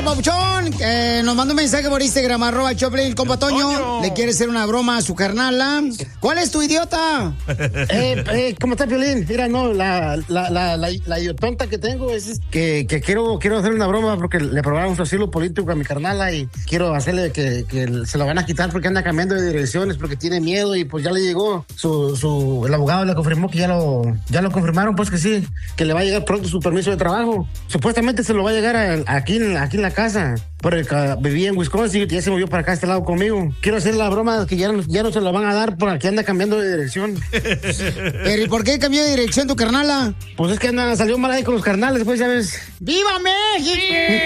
papuchón, nos mandó un mensaje por Instagram, @Choplin, compa Toño. Le quiere hacer una broma a su carnala. ¿Cuál es tu idiota? ¿Cómo está, Piolín? Mira, no, la idiotonta que tengo es que quiero hacer una broma porque le aprobaron su asilo político a mi carnala y quiero hacerle que se lo van a quitar porque anda cambiando de direcciones, porque tiene miedo y pues ya le llegó el abogado le confirmó que ya lo confirmaron, pues que sí, que le va a llegar pronto su permiso de trabajo. Supuestamente se lo va a llegar aquí en la casa, porque vivía en Wisconsin y ya se movió para acá a este lado conmigo. Quiero hacer la broma que ya no se lo van a dar porque anda cambiando de dirección. ¿Pero y por qué cambió de dirección tu carnala? Pues es que salió mal ahí con los carnales, pues ya ves. ¡Viva México!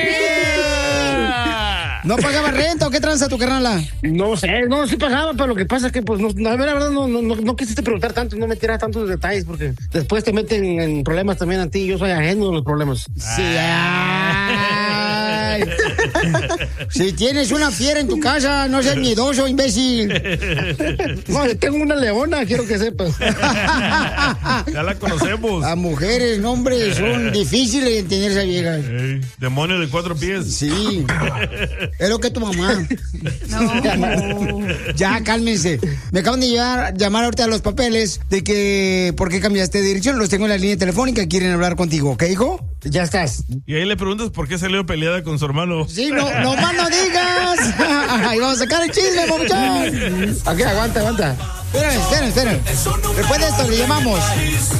¿No pagaba renta o qué tranza tu carnala? No sé, no, sí pagaba, pero lo que pasa es que, pues, la verdad, no quisiste preguntar tanto, no me tiras tantos detalles, porque después te meten en problemas también a ti, yo soy ajeno a los problemas. Sí, ay. Si tienes una fiera en tu casa, no seas miedoso, imbécil. No, tengo una leona, quiero que sepas. Ya la conocemos. Las mujeres, no, hombre, son difíciles de entender esas viejas. Demonio de 4 pies. Sí. Es lo que tu mamá. No. Ya, cálmense. Me acaban de llamar ahorita a los papeles de que por qué cambiaste de dirección. Los tengo en la línea telefónica, quieren hablar contigo, ¿ok, hijo? Ya estás. Y ahí le preguntas por qué salió peleada con su hermano. Sí, no más no digas. Ahí vamos a sacar el chisme, papuchón. Ok, aguanta. Esperen. Después de esto le llamamos.